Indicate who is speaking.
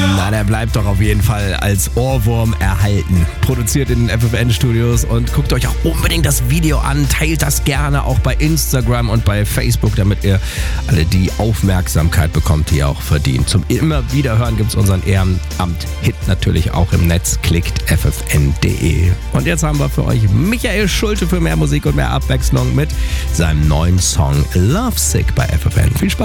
Speaker 1: Na, der bleibt doch auf jeden Fall als Ohrwurm erhalten. Produziert in den FFN-Studios und guckt euch auch unbedingt das Video an. Teilt das gerne auch bei Instagram und bei Facebook, damit ihr alle die Aufmerksamkeit bekommt, die ihr auch verdient. Zum immer Wiederhören gibt es unseren Ehrenamt-Hit natürlich auch im Netz. Klickt ffn.de. Und jetzt haben wir für euch Michael Schulte für mehr Musik und mehr Abwechslung mit seinem neuen Song Lovesick bei FFN. Viel Spaß!